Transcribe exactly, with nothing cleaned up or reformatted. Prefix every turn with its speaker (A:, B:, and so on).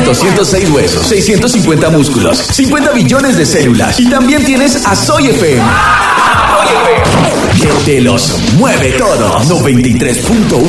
A: doscientos seis huesos, seiscientos cincuenta músculos, cincuenta billones de células. Y también tienes a Soy F M. Que te los mueve todo. noventa y tres punto uno